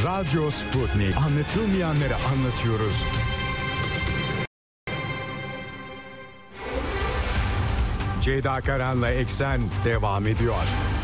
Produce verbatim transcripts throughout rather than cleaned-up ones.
Radyo Sputnik. Anlatılmayanları anlatıyoruz. Ceyda Karan'la Eksen devam ediyor.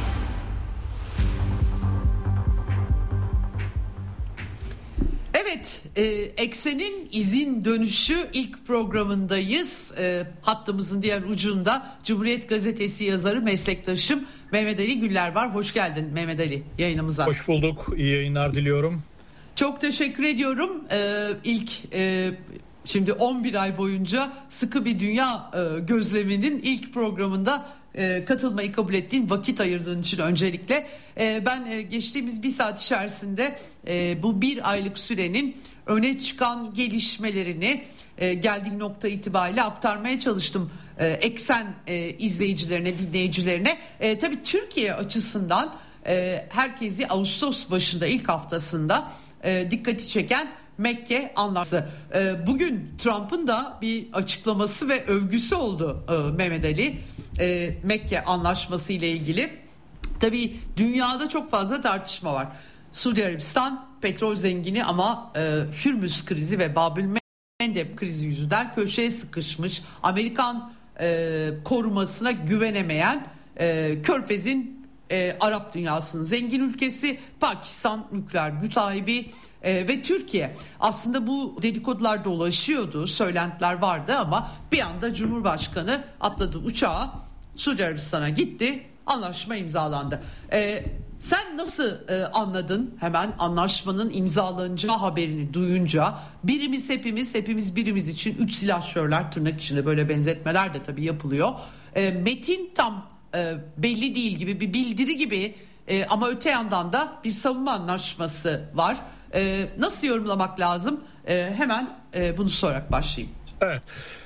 Evet, e, Eksen'in izin dönüşü ilk programındayız. E, hattımızın diğer ucunda Cumhuriyet Gazetesi yazarı, meslektaşım Mehmet Ali Güller var. Hoş geldin Mehmet Ali yayınımıza. Hoş bulduk, iyi yayınlar diliyorum. Çok teşekkür ediyorum. E, ilk e, şimdi on bir ay boyunca sıkı bir dünya e, gözleminin ilk programında e, katılmayı kabul ettiğin, vakit ayırdığın için öncelikle e, ben e, geçtiğimiz bir saat içerisinde e, bu bir aylık sürenin öne çıkan gelişmelerini e, geldiği nokta itibariyle aktarmaya çalıştım e, Eksen e, izleyicilerine, dinleyicilerine. E, tabii Türkiye açısından e, herkesi Ağustos başında, ilk haftasında e, dikkati çeken Mekke anlaşması. E, bugün Trump'ın da bir açıklaması ve övgüsü oldu e, Mehmet Ali. E, Mekke anlaşması ile ilgili. Tabii dünyada çok fazla tartışma var. Suudi Arabistan petrol zengini ama e, Hürmüz krizi ve Babülmendeb krizi yüzünden köşeye sıkışmış, Amerikan e, korumasına güvenemeyen e, Körfez'in e, Arap dünyasının zengin ülkesi, Pakistan nükleer güç sahibi e, ve Türkiye. Aslında bu dedikodular dolaşıyordu, söylentiler vardı ama bir anda Cumhurbaşkanı atladı uçağa, Suudi Arabistan'a gitti, anlaşma imzalandı. E, sen nasıl e, anladın hemen anlaşmanın imzalanacağı haberini duyunca? Birimiz hepimiz, hepimiz birimiz için üç silahşörler, tırnak içinde böyle benzetmeler de tabii yapılıyor. E, metin tam e, belli değil gibi, bir bildiri gibi e, ama öte yandan da bir savunma anlaşması var. E, nasıl yorumlamak lazım? E, hemen e, bunu sorarak başlayayım. Evet.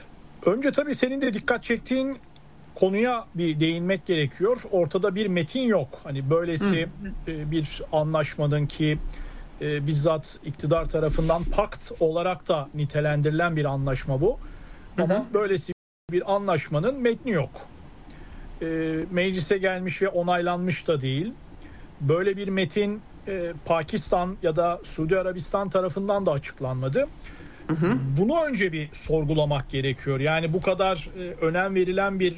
Önce tabii senin de dikkat çektiğin konuya bir değinmek gerekiyor. Ortada bir metin yok. Hani böylesi e, bir anlaşmanın ki e, bizzat iktidar tarafından pakt olarak da nitelendirilen bir anlaşma bu. Ama hı hı. böylesi bir anlaşmanın metni yok. E, meclise gelmiş ve onaylanmış da değil. Böyle bir metin e, Pakistan ya da Suudi Arabistan tarafından da açıklanmadı. Hı hı. Bunu önce bir sorgulamak gerekiyor. Yani bu kadar e, önem verilen bir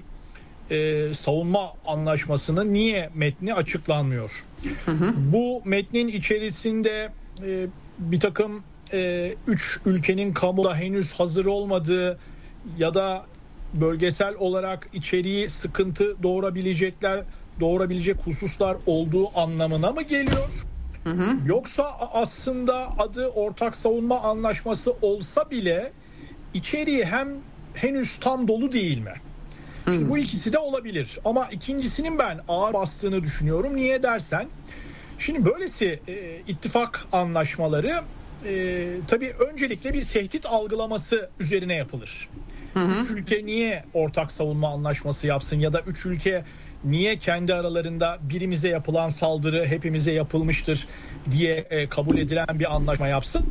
e, savunma anlaşmasının niye metni açıklanmıyor? Hı hı. Bu metnin içerisinde e, bir takım e, üç ülkenin kamuda henüz hazır olmadığı ya da bölgesel olarak içeriği sıkıntı doğurabilecekler, doğurabilecek hususlar olduğu anlamına mı geliyor? Hı hı. Yoksa aslında adı ortak savunma anlaşması olsa bile içeriği hem henüz tam dolu değil mi? Şimdi bu ikisi de olabilir ama ikincisinin ben ağır bastığını düşünüyorum. Niye dersen, şimdi böylesi e, ittifak anlaşmaları e, tabii öncelikle bir tehdit algılaması üzerine yapılır. Hı hı. Üç ülke niye ortak savunma anlaşması yapsın ya da üç ülke niye kendi aralarında birimize yapılan saldırı hepimize yapılmıştır diye e, kabul edilen bir anlaşma yapsın?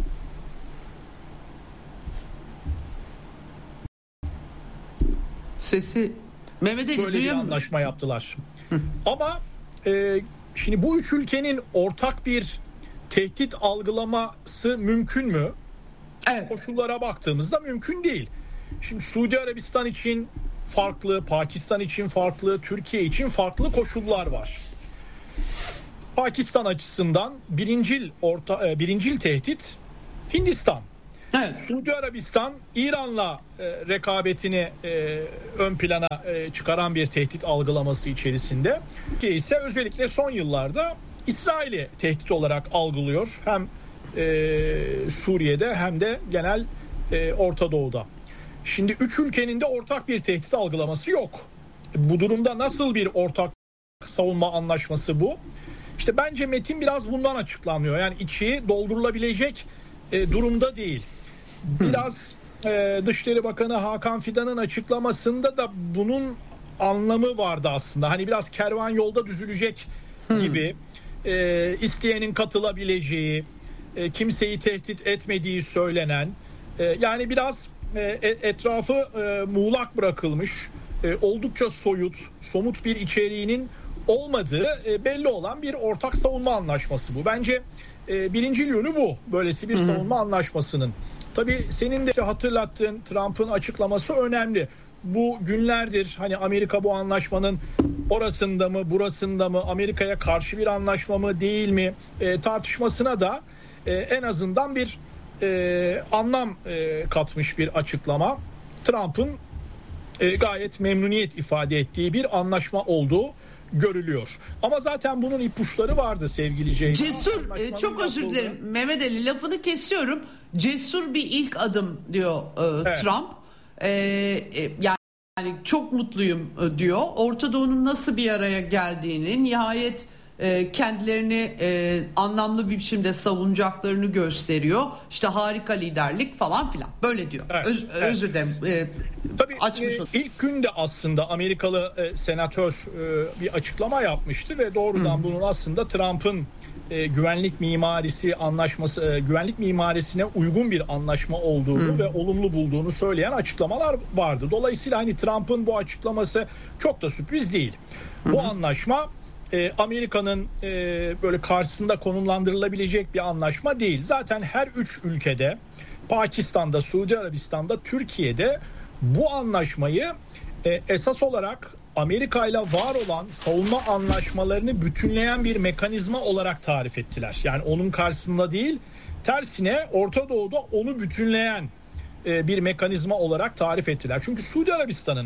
Sesi Mehmet Ali böyle bir anlaşma yaptılar. Hı. Ama e, şimdi bu üç ülkenin ortak bir tehdit algılaması mümkün mü? Evet. Koşullara baktığımızda mümkün değil. Şimdi Suudi Arabistan için farklı, Pakistan için farklı, Türkiye için farklı koşullar var. Pakistan açısından birincil orta birincil tehdit Hindistan. Evet. Suudi Arabistan İran'la e, rekabetini e, ön plana e, çıkaran bir tehdit algılaması içerisinde. Türkiye ise özellikle son yıllarda İsrail'i tehdit olarak algılıyor. Hem e, Suriye'de hem de genel e, Orta Doğu'da. Şimdi üç ülkenin de ortak bir tehdit algılaması yok. Bu durumda nasıl bir ortak savunma anlaşması bu? İşte bence metin biraz bundan açıklanıyor. Yani içi doldurulabilecek e, durumda değil. Biraz e, Dışişleri Bakanı Hakan Fidan'ın açıklamasında da bunun anlamı vardı aslında. Hani biraz kervan yolda düzülecek gibi, e, isteyenin katılabileceği, e, kimseyi tehdit etmediği söylenen, e, yani biraz e, etrafı e, muğlak bırakılmış, e, oldukça soyut, somut bir içeriğinin olmadığı e, belli olan bir ortak savunma anlaşması bu. Bence e, birincil yönü bu. Böylesi bir Hı-hı. savunma anlaşmasının. Tabii senin de hatırlattığın Trump'ın açıklaması önemli. Bu günlerdir hani Amerika bu anlaşmanın orasında mı burasında mı, Amerika'ya karşı bir anlaşma mı değil mi e, tartışmasına da e, en azından bir e, anlam e, katmış bir açıklama. Trump'ın e, gayet memnuniyet ifade ettiği bir anlaşma olduğu görülüyor. Ama zaten bunun ipuçları vardı sevgili Ceyda. Cesur, e, çok özür yapıldı. dilerim Mehmet Ali, lafını kesiyorum. Cesur bir ilk adım diyor e, evet. Trump. E, e, yani Yani çok mutluyum diyor. Orta Doğu'nun nasıl bir araya geldiğini, nihayet e, kendilerini e, anlamlı bir biçimde savunacaklarını gösteriyor. İşte harika liderlik falan filan. Böyle diyor. Evet, Öz, evet. Özür dilerim. E, Tabii e, ilk günde aslında Amerikalı e, senatör e, bir açıklama yapmıştı ve doğrudan hmm. bunun aslında Trump'ın E, güvenlik mimarisi anlaşması, e, güvenlik mimarisine uygun bir anlaşma olduğunu hmm. ve olumlu bulduğunu söyleyen açıklamalar vardı. Dolayısıyla hani Trump'ın bu açıklaması çok da sürpriz değil. Hmm. Bu anlaşma e, Amerika'nın e, böyle karşısında konumlandırılabilecek bir anlaşma değil. Zaten her üç ülkede, Pakistan'da, Suudi Arabistan'da, Türkiye'de bu anlaşmayı e, esas olarak Amerika ile var olan savunma anlaşmalarını bütünleyen bir mekanizma olarak tarif ettiler. Yani onun karşısında değil, tersine Orta Doğu'da onu bütünleyen e, bir mekanizma olarak tarif ettiler. Çünkü Suudi Arabistan'ın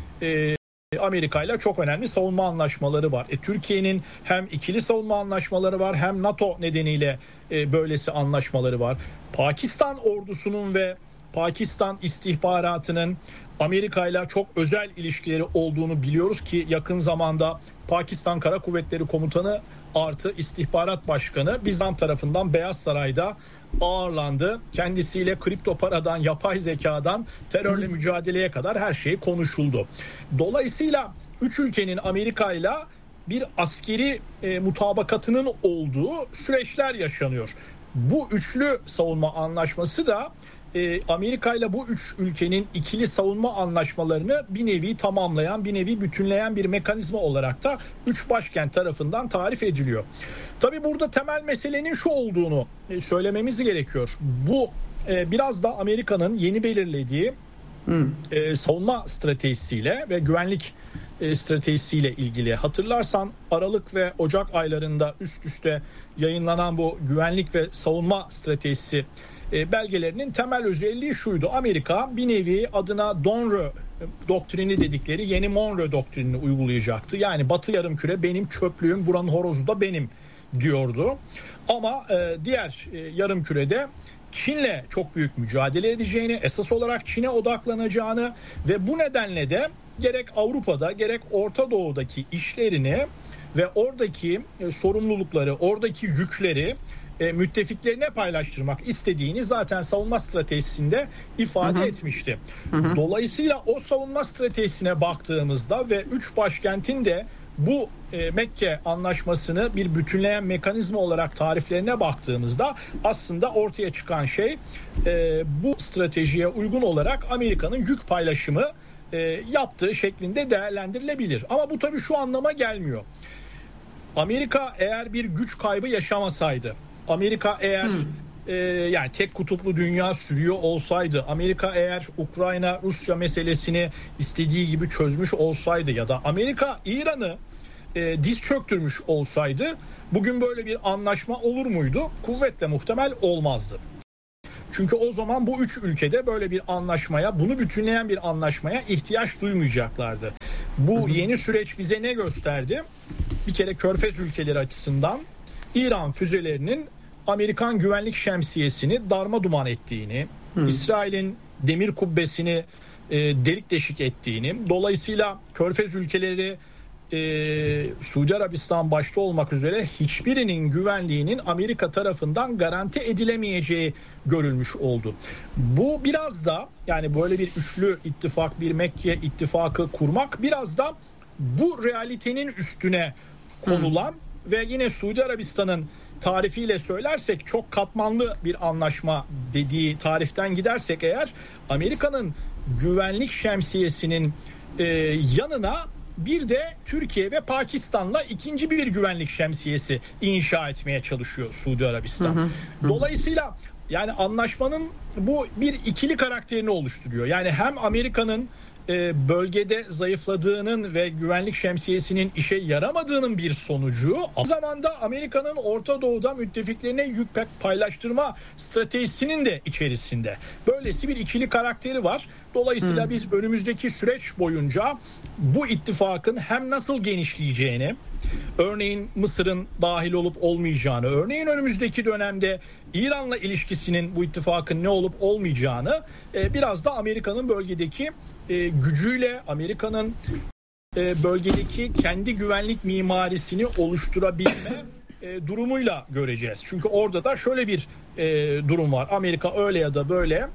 e, Amerika ile çok önemli savunma anlaşmaları var. E, Türkiye'nin hem ikili savunma anlaşmaları var, hem NATO nedeniyle e, böylesi anlaşmaları var. Pakistan ordusunun ve Pakistan istihbaratının Amerika ile çok özel ilişkileri olduğunu biliyoruz ki yakın zamanda Pakistan Kara Kuvvetleri Komutanı artı istihbarat başkanı bizzat tarafından Beyaz Saray'da ağırlandı. Kendisiyle kripto paradan, yapay zekadan, terörle mücadeleye kadar her şey konuşuldu. Dolayısıyla üç ülkenin Amerika ile bir askeri e, mutabakatının olduğu süreçler yaşanıyor. Bu üçlü savunma anlaşması da Amerika ile bu üç ülkenin ikili savunma anlaşmalarını bir nevi tamamlayan, bir nevi bütünleyen bir mekanizma olarak da üç başkent tarafından tarif ediliyor. Tabii burada temel meselenin şu olduğunu söylememiz gerekiyor. Bu biraz da Amerika'nın yeni belirlediği hmm. savunma stratejisiyle ve güvenlik stratejisiyle ilgili. Hatırlarsan Aralık ve Ocak aylarında üst üste yayınlanan bu güvenlik ve savunma stratejisi belgelerinin temel özelliği şuydu. Amerika bir nevi adına Donrö doktrini dedikleri yeni Monroe doktrinini uygulayacaktı. Yani Batı Yarımküre benim çöplüğüm, buranın horozu da benim diyordu. Ama e, diğer e, yarımkürede Çin'le çok büyük mücadele edeceğini, esas olarak Çin'e odaklanacağını ve bu nedenle de gerek Avrupa'da gerek Orta Doğu'daki işlerini ve oradaki e, sorumlulukları, oradaki yükleri E, müttefiklerine paylaştırmak istediğini zaten savunma stratejisinde ifade hı hı. etmişti. Hı hı. Dolayısıyla o savunma stratejisine baktığımızda ve üç başkentin de bu e, Mekke anlaşmasını bir bütünleyen mekanizma olarak tariflerine baktığımızda aslında ortaya çıkan şey e, bu stratejiye uygun olarak Amerika'nın yük paylaşımı e, yaptığı şeklinde değerlendirilebilir. Ama bu tabii şu anlama gelmiyor. Amerika eğer bir güç kaybı yaşamasaydı, Amerika eğer hmm. e, yani tek kutuplu dünya sürüyor olsaydı, Amerika eğer Ukrayna-Rusya meselesini istediği gibi çözmüş olsaydı ya da Amerika İran'ı e, diz çöktürmüş olsaydı bugün böyle bir anlaşma olur muydu? Kuvvetle muhtemel olmazdı. Çünkü o zaman bu üç ülkede böyle bir anlaşmaya, bunu bütünleyen bir anlaşmaya ihtiyaç duymayacaklardı. Bu yeni süreç bize ne gösterdi? Bir kere Körfez ülkeleri açısından İran füzelerinin Amerikan güvenlik şemsiyesini darmaduman ettiğini, hmm. İsrail'in demir kubbesini e, delik deşik ettiğini, dolayısıyla Körfez ülkeleri e, Suudi Arabistan başta olmak üzere hiçbirinin güvenliğinin Amerika tarafından garanti edilemeyeceği görülmüş oldu. Bu biraz da yani böyle bir üçlü ittifak, bir Mekke ittifakı kurmak biraz da bu realitenin üstüne konulan hmm. ve yine Suudi Arabistan'ın tarifiyle söylersek çok katmanlı bir anlaşma dediği tariften gidersek eğer Amerika'nın güvenlik şemsiyesinin e, yanına bir de Türkiye ve Pakistan'la ikinci bir güvenlik şemsiyesi inşa etmeye çalışıyor Suudi Arabistan. Hı hı. Dolayısıyla yani anlaşmanın bu bir ikili karakterini oluşturuyor. Yani hem Amerika'nın bölgede zayıfladığının ve güvenlik şemsiyesinin işe yaramadığının bir sonucu, aynı zamanda Amerika'nın Orta Doğu'da müttefiklerine yük paylaştırma stratejisinin de içerisinde. Böylesi bir ikili karakteri var. Dolayısıyla hmm. biz önümüzdeki süreç boyunca bu ittifakın hem nasıl genişleyeceğini, örneğin Mısır'ın dahil olup olmayacağını, örneğin önümüzdeki dönemde İran'la ilişkisinin bu ittifakın ne olup olmayacağını, biraz da Amerika'nın bölgedeki E, gücüyle, Amerika'nın e, bölgedeki kendi güvenlik mimarisini oluşturabilme e, durumuyla göreceğiz. Çünkü orada da şöyle bir e, durum var. Amerika öyle ya da böyle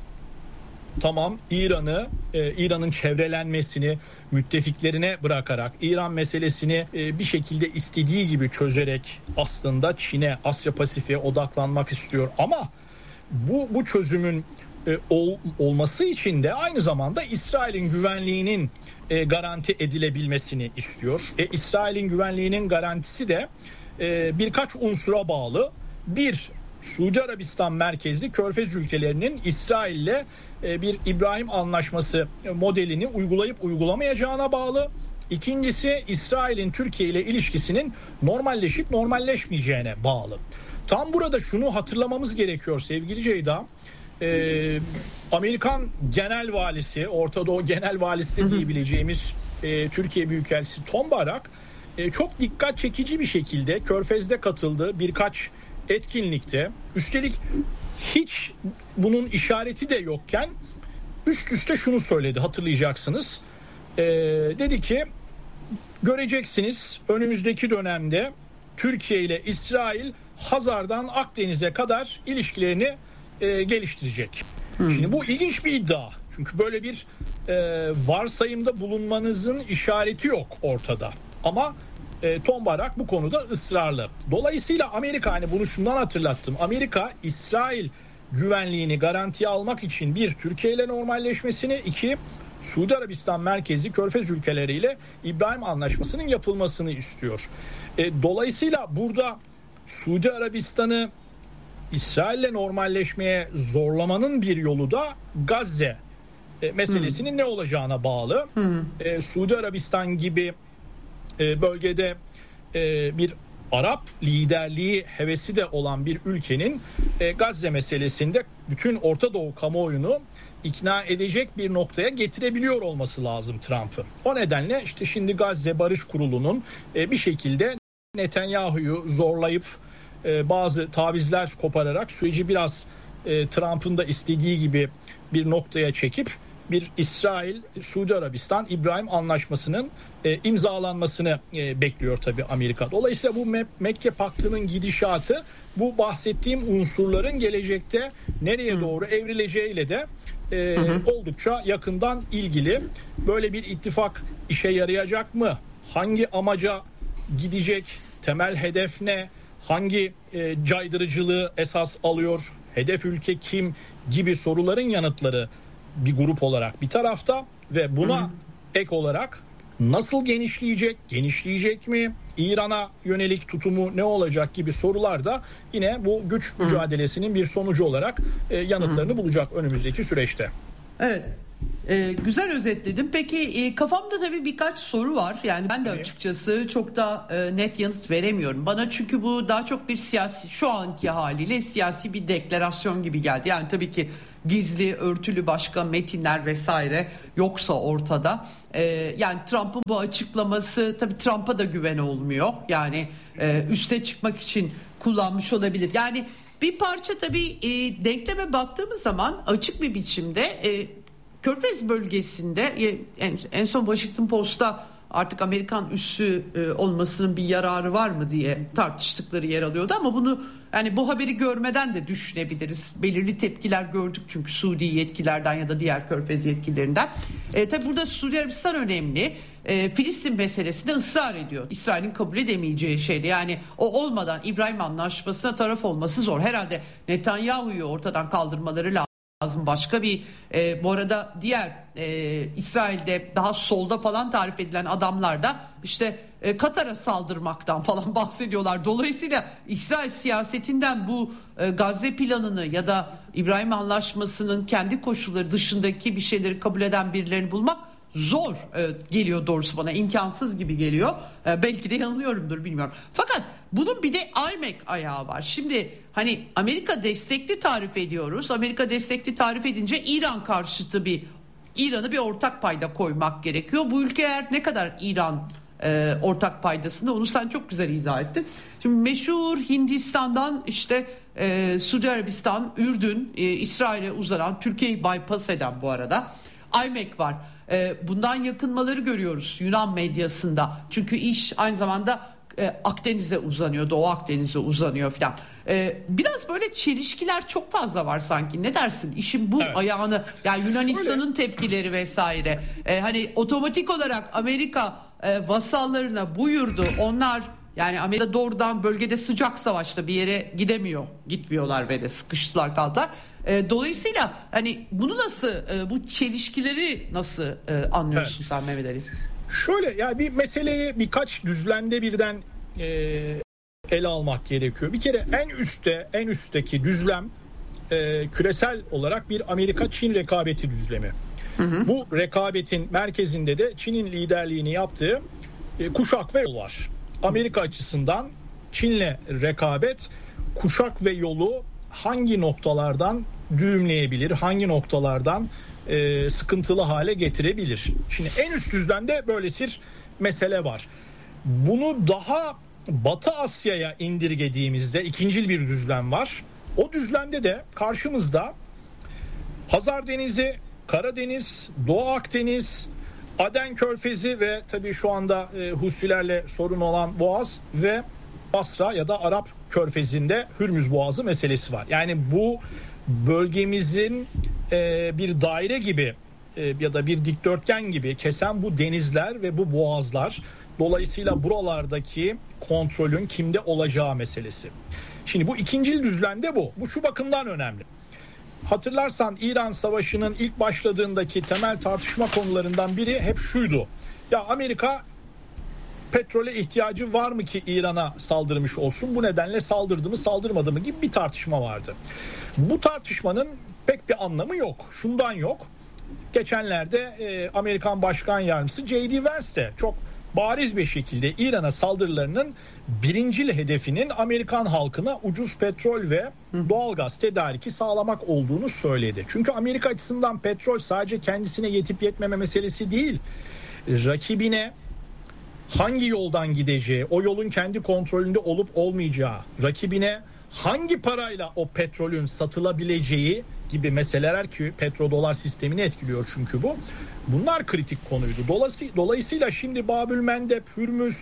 tamam İran'ı, e, İran'ın çevrelenmesini müttefiklerine bırakarak, İran meselesini e, bir şekilde istediği gibi çözerek aslında Çin'e, Asya Pasifik'e odaklanmak istiyor. Ama bu bu çözümün E, ol, olması için de aynı zamanda İsrail'in güvenliğinin e, garanti edilebilmesini istiyor. E, İsrail'in güvenliğinin garantisi de e, birkaç unsura bağlı. Bir, Suudi Arabistan merkezli Körfez ülkelerinin İsrail'le e, bir İbrahim Anlaşması modelini uygulayıp uygulamayacağına bağlı. İkincisi, İsrail'in Türkiye ile ilişkisinin normalleşip normalleşmeyeceğine bağlı. Tam burada şunu hatırlamamız gerekiyor sevgili Ceyda. Ee, Amerikan Genel Valisi, Orta Doğu Genel Valisi de diyebileceğimiz e, Türkiye Büyükelçisi Tom Barak e, çok dikkat çekici bir şekilde Körfez'de katıldığı birkaç etkinlikte, üstelik hiç bunun işareti de yokken üst üste şunu söyledi, hatırlayacaksınız. E, dedi ki göreceksiniz önümüzdeki dönemde Türkiye ile İsrail Hazar'dan Akdeniz'e kadar ilişkilerini E, geliştirecek. Hmm. Şimdi bu ilginç bir iddia. Çünkü böyle bir e, varsayımda bulunmanızın işareti yok ortada. Ama e, Tom Barak bu konuda ısrarlı. Dolayısıyla Amerika, hani bunu şundan hatırlattım. Amerika, İsrail güvenliğini garantiye almak için bir, Türkiye ile normalleşmesini, iki, Suudi Arabistan merkezi Körfez ülkeleriyle İbrahim Anlaşması'nın yapılmasını istiyor. E, dolayısıyla burada Suudi Arabistan'ı İsrail'le normalleşmeye zorlamanın bir yolu da Gazze e, meselesinin hmm. ne olacağına bağlı. Hmm. E, Suudi Arabistan gibi e, bölgede e, bir Arap liderliği hevesi de olan bir ülkenin e, Gazze meselesinde bütün Orta Doğu kamuoyunu ikna edecek bir noktaya getirebiliyor olması lazım Trump'ın. O nedenle işte şimdi Gazze Barış Kurulu'nun e, bir şekilde Netanyahu'yu zorlayıp bazı tavizler kopararak süreci biraz e, Trump'ın da istediği gibi bir noktaya çekip bir İsrail-Suudi Arabistan İbrahim Anlaşması'nın e, imzalanmasını e, bekliyor tabii Amerika. Dolayısıyla bu Me- Mekke Paktı'nın gidişatı bu bahsettiğim unsurların gelecekte nereye doğru evrileceğiyle de e, oldukça yakından ilgili. Böyle bir ittifak işe yarayacak mı? Hangi amaca gidecek? Temel hedef ne? Hangi e, caydırıcılığı esas alıyor, hedef ülke kim gibi soruların yanıtları bir grup olarak bir tarafta ve buna hı hı. ek olarak nasıl genişleyecek, genişleyecek mi, İran'a yönelik tutumu ne olacak gibi sorular da yine bu güç hı. mücadelesinin bir sonucu olarak e, yanıtlarını hı. bulacak önümüzdeki süreçte. Evet. Ee, güzel özetledim. Peki e, kafamda tabii birkaç soru var. Yani ben de açıkçası çok da e, net yanıt veremiyorum. Bana çünkü bu daha çok bir siyasi, şu anki haliyle siyasi bir deklarasyon gibi geldi. Yani tabii ki gizli, örtülü başka metinler vesaire yoksa ortada. E, yani Trump'ın bu açıklaması tabii Trump'a da güven olmuyor. Yani e, üste çıkmak için kullanmış olabilir. Yani bir parça tabii e, denkleme baktığımız zaman açık bir biçimde e, Körfez bölgesinde en, en son Washington Post'ta artık Amerikan üssü e, olmasının bir yararı var mı diye tartıştıkları yer alıyordu ama bunu yani bu haberi görmeden de düşünebiliriz. Belirli tepkiler gördük çünkü Suudi yetkilerden ya da diğer Körfez yetkililerinden. E, tabii burada Suudi Arabistan önemli. E, Filistin meselesinde ısrar ediyor. İsrail'in kabul edemeyeceği şeydi. Yani o olmadan İbrahim Anlaşması'na taraf olması zor. Herhalde Netanyahu'yu ortadan kaldırmaları lazım. lazım. Başka bir e, bu arada diğer e, İsrail'de daha solda falan tarif edilen adamlar da işte e, Katar'a saldırmaktan falan bahsediyorlar. Dolayısıyla İsrail siyasetinden bu e, Gazze planını ya da İbrahim Anlaşması'nın kendi koşulları dışındaki bir şeyleri kabul eden birilerini bulmak zor e, geliyor doğrusu bana, imkansız gibi geliyor. E, belki de yanılıyorumdur, bilmiyorum. Fakat bunun bir de I M E C ayağı var. Şimdi hani Amerika destekli tarif ediyoruz. Amerika destekli tarif edince İran karşıtı bir İran'ı bir ortak payda koymak gerekiyor. Bu ülkeler ne kadar İran e, ortak paydasında, onu sen çok güzel izah ettin. Şimdi meşhur Hindistan'dan işte e, Suudi Arabistan, Ürdün, e, İsrail'e uzanan, Türkiye'yi bypass eden bu arada I M E C var. Bundan yakınmaları görüyoruz Yunan medyasında. Çünkü iş aynı zamanda Akdeniz'e uzanıyor, Doğu Akdeniz'e uzanıyor filan. Biraz böyle çelişkiler çok fazla var sanki. Ne dersin? İşin bu evet. ayağını, yani Yunanistan'ın tepkileri vesaire. Hani otomatik olarak Amerika vasallarına buyurdu. Onlar yani Amerika doğrudan bölgede sıcak savaşta bir yere gidemiyor. Gitmiyorlar ve de sıkıştılar kaldılar. Dolayısıyla hani bunu nasıl, bu çelişkileri nasıl anlıyorsun evet. sen Mehmet Ali? Şöyle, yani bir meseleyi birkaç düzlemde birden e, ele almak gerekiyor. Bir kere en üstte, en üstteki düzlem e, küresel olarak bir Amerika-Çin rekabeti düzlemi. Hı hı. Bu rekabetin merkezinde de Çin'in liderliğini yaptığı e, kuşak ve yol var. Amerika açısından Çin'le rekabet, kuşak ve yolu hangi noktalardan düğümleyebilir, hangi noktalardan e, sıkıntılı hale getirebilir. Şimdi en üst düzlemde böyle bir mesele var. Bunu daha Batı Asya'ya indirgediğimizde ikincil bir düzlem var. O düzlemde de karşımızda Hazar Denizi, Karadeniz, Doğu Akdeniz, Aden Körfezi ve tabii şu anda e, Husilerle sorun olan Boğaz ve Basra ya da Arap Körfezi'nde Hürmüz Boğazı meselesi var. Yani bu bölgemizin e, bir daire gibi e, ya da bir dikdörtgen gibi kesen bu denizler ve bu boğazlar, dolayısıyla buralardaki kontrolün kimde olacağı meselesi. Şimdi bu ikincil düzlemde bu. Bu şu bakımdan önemli. Hatırlarsan İran Savaşı'nın ilk başladığındaki temel tartışma konularından biri hep şuydu. Ya Amerika petrole ihtiyacı var mı ki İran'a saldırmış olsun? Bu nedenle saldırdı mı, saldırmadı mı gibi bir tartışma vardı. Bu tartışmanın pek bir anlamı yok. Şundan yok. Geçenlerde e, Amerikan Başkan Yardımcısı J D Vance de çok bariz bir şekilde İran'a saldırılarının birincil hedefinin Amerikan halkına ucuz petrol ve doğalgaz tedariki sağlamak olduğunu söyledi. Çünkü Amerika açısından petrol sadece kendisine yetip yetmeme meselesi değil. Rakibine hangi yoldan gideceği, o yolun kendi kontrolünde olup olmayacağı, rakibine hangi parayla o petrolün satılabileceği gibi meseleler, ki petrodolar sistemini etkiliyor çünkü bu. Bunlar kritik konuydu. Dolayısıyla şimdi Babülmendeb, Hürmüz,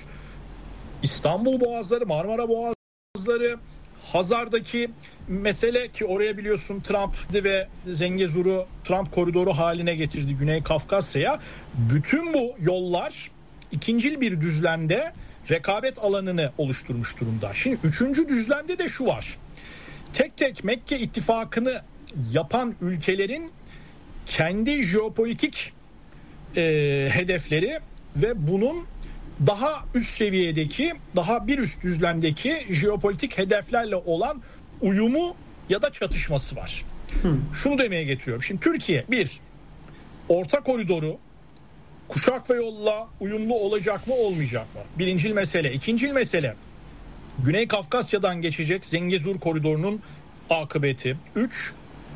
İstanbul Boğazları, Marmara Boğazları, Hazar'daki mesele, ki oraya biliyorsun Trump ve Zengezur'u Trump koridoru haline getirdi Güney Kafkasya'ya. Bütün bu yollar ikincil bir düzlemde rekabet alanını oluşturmuş durumda. Şimdi üçüncü düzlemde de şu var. Tek tek Mekke ittifakını yapan ülkelerin kendi jeopolitik e, hedefleri ve bunun daha üst seviyedeki, daha bir üst düzlemdeki jeopolitik hedeflerle olan uyumu ya da çatışması var. Hmm. Şunu demeye getiriyorum. Şimdi Türkiye bir, orta koridoru kuşak ve yolla uyumlu olacak mı, olmayacak mı? Birincil mesele. İkincil mesele, Güney Kafkasya'dan geçecek Zengezur koridorunun akıbeti. Üç,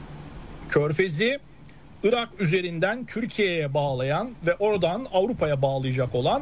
Körfezi Irak üzerinden Türkiye'ye bağlayan ve oradan Avrupa'ya bağlayacak olan